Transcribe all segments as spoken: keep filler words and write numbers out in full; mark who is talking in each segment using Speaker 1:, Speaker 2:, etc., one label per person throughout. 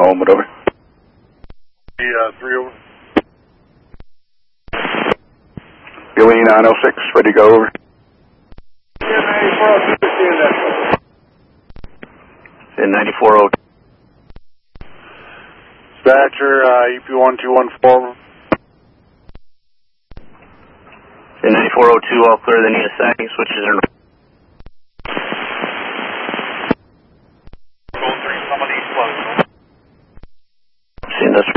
Speaker 1: home, over.
Speaker 2: Uh, three over.
Speaker 1: Billy nine oh six, ready to go, over. In ninety-four oh two.
Speaker 2: Dispatcher, uh, E P one two one four.
Speaker 1: In ninety-four oh two, all clear, they need a second, switches are...
Speaker 3: Gold three, somebody's close.
Speaker 1: Seeing this.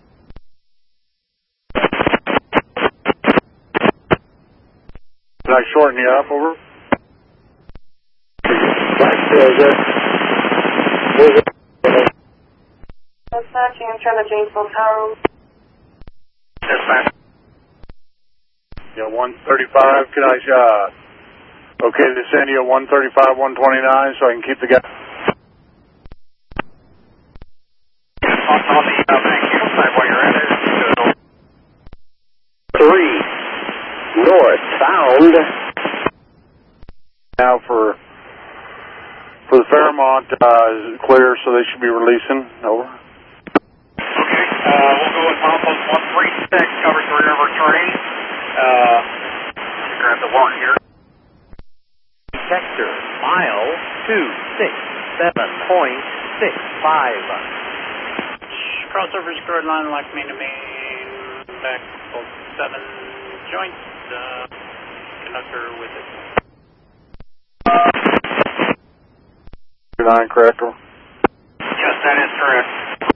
Speaker 2: Can I shorten you up, over?
Speaker 4: Dispatching, I'm trying to Janesville Tower.
Speaker 3: Dispatch.
Speaker 2: Yeah, one thirty-five, can I, uh, okay to send you a one thirty-five, one twenty-nine so I can keep the guy?
Speaker 3: On the, uh, thank you, side while you're at it.
Speaker 5: Three, northbound.
Speaker 2: Now for, for the Fairmont, uh, is clear, so they should be releasing, over.
Speaker 3: Okay, uh, we'll go with Milepost one three six, cover three over terrain. Uh, grab the warrant here.
Speaker 6: Sector, mile two six seven point six five.
Speaker 7: Crossover secured line like main to main, back seven joints, uh, conductor with it.
Speaker 2: nine, correct, over.
Speaker 3: Yes, that is correct.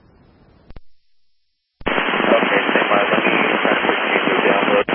Speaker 6: Okay, stand by. Let me try to put you download.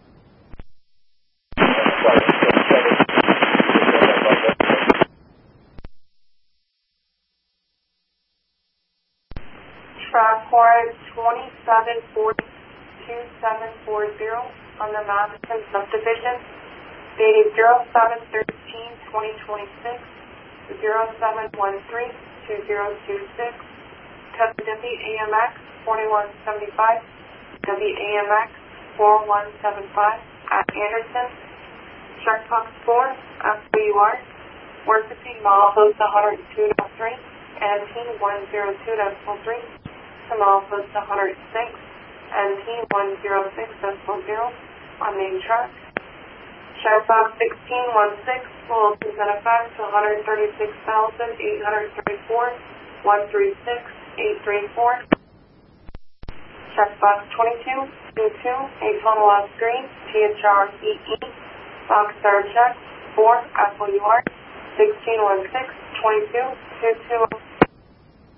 Speaker 4: Track cord twenty-seven forty two seven four zero under Madison subdivision, dated zero seven thirteen twenty twenty-six, zero seven one three two zero two six, W A M X forty-one seventy-five, W A M X four one seven five at Anderson, checkbox four, F W R, work between milepost one oh two point three and T one oh two point three. To milepost one oh six and T one oh six point zero on main track. Checkbox sixteen sixteen will present effect to one thirty-six thousand eight hundred thirty-four point one three six eight three four. Checkbox twenty-two twenty-two, a total off screen, T H R E E, box star check, four, F O U R, sixteen sixteen, twenty-two, two two.